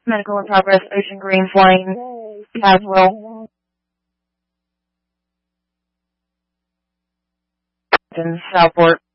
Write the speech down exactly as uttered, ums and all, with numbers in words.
Medical in progress, Ocean Green flying Caswell. In Southport.